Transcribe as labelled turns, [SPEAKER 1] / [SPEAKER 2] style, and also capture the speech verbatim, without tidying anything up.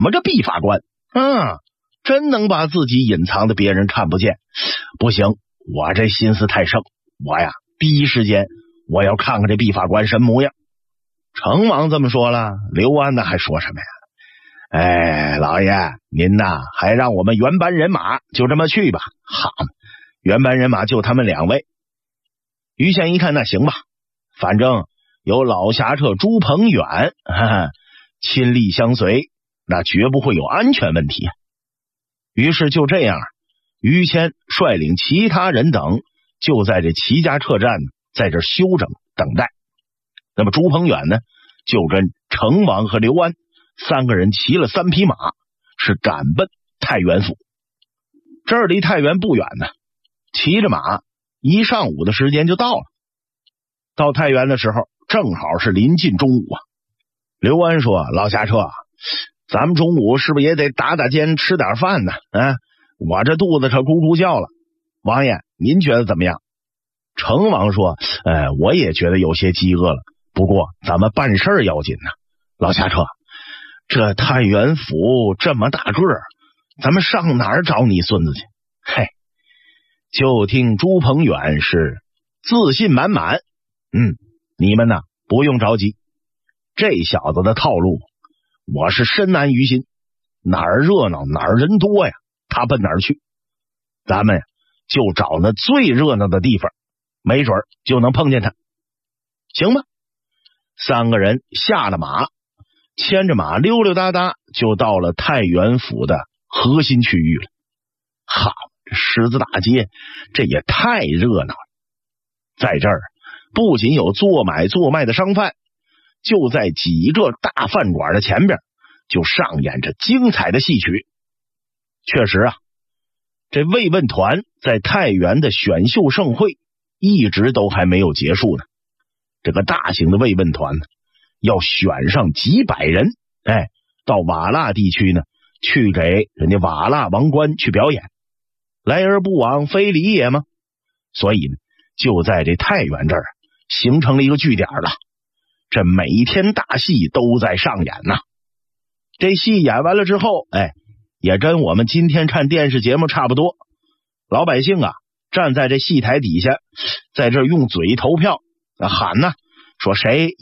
[SPEAKER 1] 么个毕法官啊，真能把自己隐藏的别人看不见。不行，我这心思太盛，我呀第一时间我要看看这毕法官什么模样。成王这么说了，刘安呢还说什么呀？哎，老爷您呐还让我们原班人马就这么去吧。好，原班人马就他们两位。于谦一看，那行吧，反正有老侠客朱鹏远哈哈亲力相随，那绝不会有安全问题。于是就这样，于谦率领其他人等就在这齐家客栈在这休整等待。那么朱鹏远呢，就跟成王和刘安三个人骑了三匹马，是赶奔太原府。这儿离太原不远呢，骑着马一上午的时间就到了。到太原的时候正好是临近中午啊。刘安说，老侠客，咱们中午是不是也得打打尖吃点饭呢？啊，我这肚子可咕咕叫了。王爷您觉得怎么样？成王说，呃，我也觉得有些饥饿了，不过咱们办事儿要紧呢。老侠客，这太原府这么大个儿，咱们上哪儿找你孙子去？嘿，就听朱鹏远是自信满满。嗯，你们呢不用着急，这小子的套路我是深谙于心，哪儿热闹哪儿人多呀，他奔哪儿去。咱们就找那最热闹的地方，没准就能碰见他，行吗？三个人下了马，牵着马溜溜达达就到了太原府的核心区域了。好，这狮子大街这也太热闹了。在这儿不仅有做买做卖的商贩，就在几个大饭馆的前边就上演着精彩的戏曲。确实啊，这慰问团在太原的选秀盛会一直都还没有结束呢。这个大型的慰问团呢，要选上几百人，哎，到瓦剌地区呢，去给人家瓦剌王冠去表演。来而不往非礼也吗？所以呢，就在这太原这儿形成了一个据点了。这每天大戏都在上演呐。这戏演完了之后，哎，也跟我们今天看电视节目差不多。老百姓啊，站在这戏台底下，在这用嘴投票喊呐，说谁